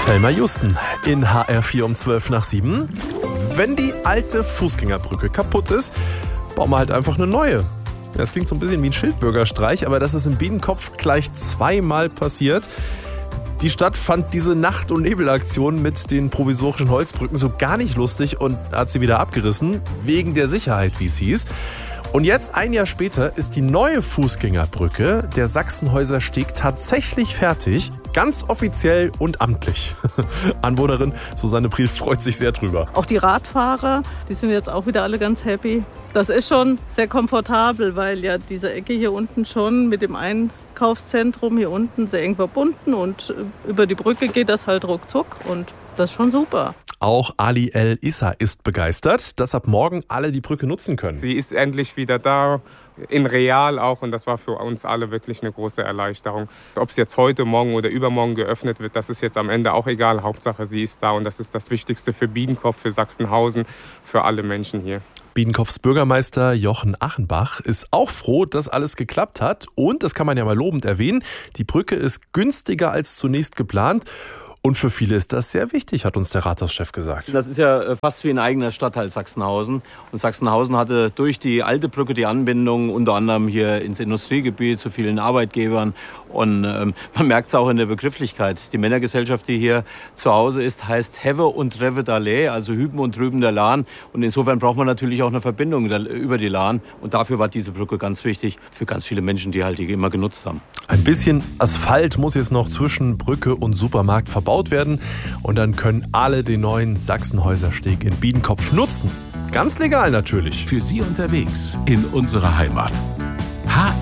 Thelma Houston in HR4 um 7:12. Wenn die alte Fußgängerbrücke kaputt ist, bauen wir halt einfach eine neue. Das klingt so ein bisschen wie ein Schildbürgerstreich, aber das ist in Biedenkopf gleich zweimal passiert. Die Stadt fand diese Nacht- und Nebelaktion mit den provisorischen Holzbrücken so gar nicht lustig und hat sie wieder abgerissen, wegen der Sicherheit, wie es hieß. Und jetzt, ein Jahr später, ist die neue Fußgängerbrücke, der Sachsenhäuser Steg, tatsächlich fertig. Ganz offiziell und amtlich. Anwohnerin Susanne Priel freut sich sehr drüber. Auch die Radfahrer, die sind jetzt auch wieder alle ganz happy. Das ist schon sehr komfortabel, weil ja diese Ecke hier unten schon mit dem Einkaufszentrum hier unten sehr eng verbunden und über die Brücke geht das halt ruckzuck und das ist schon super. Auch Ali El Issa ist begeistert, dass ab morgen alle die Brücke nutzen können. Sie ist endlich wieder da, in real auch, und das war für uns alle wirklich eine große Erleichterung. Ob es jetzt heute, morgen oder übermorgen geöffnet wird, das ist jetzt am Ende auch egal. Hauptsache, sie ist da und das ist das Wichtigste für Biedenkopf, für Sachsenhausen, für alle Menschen hier. Biedenkopfs Bürgermeister Jochen Achenbach ist auch froh, dass alles geklappt hat. Und, das kann man ja mal lobend erwähnen, die Brücke ist günstiger als zunächst geplant. Und für viele ist das sehr wichtig, hat uns der Rathauschef gesagt. Das ist ja fast wie ein eigener Stadtteil Sachsenhausen. Und Sachsenhausen hatte durch die alte Brücke die Anbindung unter anderem hier ins Industriegebiet zu vielen Arbeitgebern. Und man merkt es auch in der Begrifflichkeit. Die Männergesellschaft, die hier zu Hause ist, heißt Hewe und Rewe d'Allee, also Hüben und Drüben der Lahn. Und insofern braucht man natürlich auch eine Verbindung über die Lahn. Und dafür war diese Brücke ganz wichtig für ganz viele Menschen, die halt die immer genutzt haben. Ein bisschen Asphalt muss jetzt noch zwischen Brücke und Supermarkt verbaut werden. Und dann können alle den neuen Sachsenhäuser Steg in Biedenkopf nutzen. Ganz legal natürlich. Für Sie unterwegs in unserer Heimat.